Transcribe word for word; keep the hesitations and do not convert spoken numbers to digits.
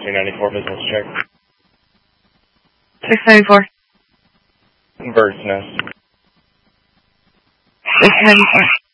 three ninety-four business check. six ninety-four. Bird's Nest. six ninety-four.